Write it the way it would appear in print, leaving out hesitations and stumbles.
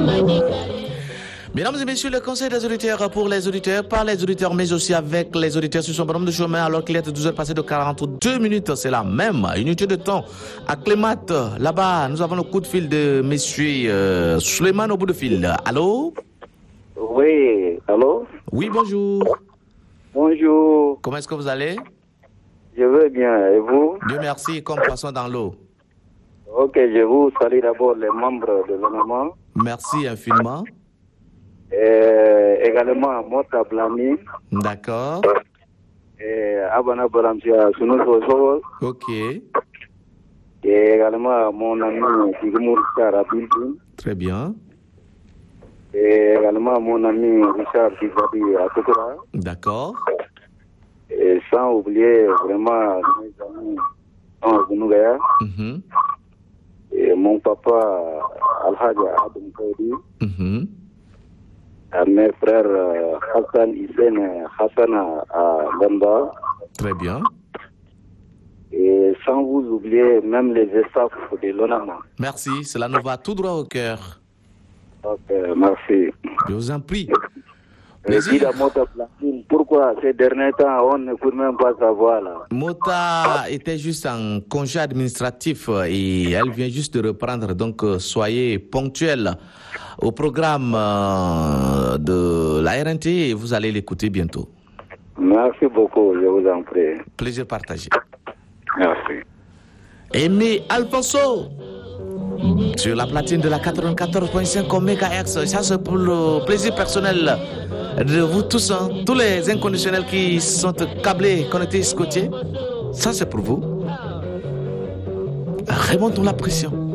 Mesdames et messieurs, le conseil des auditeurs pour les auditeurs, par les auditeurs, mais aussi avec les auditeurs sur son bonhomme de chemin, alors qu'il est 12h passé de 42 minutes. C'est la même unité de temps. À Clémat, là-bas, nous avons le coup de fil de monsieur Suleiman au bout de fil. Allô? Oui, allô? Oui, bonjour. Bonjour. Comment est-ce que vous allez? Je vais bien, et vous? Dieu merci, comme poisson dans l'eau. Ok, je vous salue d'abord les membres de l'ONAMA. Merci infiniment. Et également Mota Blami. D'accord. Et Abana Balamsia Sunusoso. Ok. Et également mon ami Sigmund Karabildi. Très bien. Et également mon ami Richard Kizadi à Tukura. D'accord. Et sans oublier vraiment mes amis en Gunugaya. Et mon papa Alhaja Adam Kaidi. À mes frères Hassan Hissène Hassan à Gamba. Très bien. Et sans vous oublier même les staffs de l'ONAMA. Merci, cela nous va tout droit au cœur. Ok, merci. Je vous en prie. Pourquoi ces derniers temps on ne peut même pas savoir là? Mota était juste en congé administratif et elle vient juste de reprendre, donc soyez ponctuels au programme de la RNT et vous allez l'écouter bientôt. Merci beaucoup, je vous en prie. Plaisir partagé. Merci. Aimé Alfonso sur la platine de la 94.5 MHz, ça c'est pour le plaisir personnel de vous tous, hein, tous les inconditionnels qui sont câblés, connectés, scotchés. Ça c'est pour vous. Remontons la pression.